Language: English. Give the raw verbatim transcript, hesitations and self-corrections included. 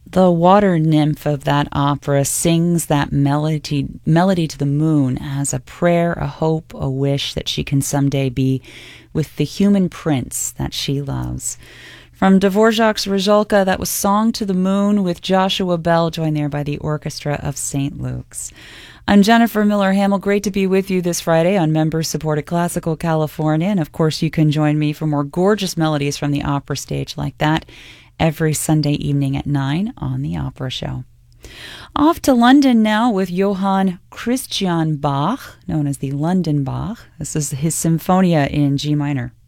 The water nymph of that opera sings that melody melody to the moon as a prayer, a hope, a wish that she can someday be with the human prince that she loves. From Dvorak's Ryzhalka, that was Song to the Moon with Joshua Bell, joined there by the Orchestra of Saint Luke's. I'm Jennifer Miller Hamill. Great to be with you this Friday on member-supported Classical California. And of course, you can join me for more gorgeous melodies from the opera stage like that every Sunday evening at nine on The Opera Show. Off to London now with Johann Christian Bach, known as the London Bach. This is his Symphonia in G minor.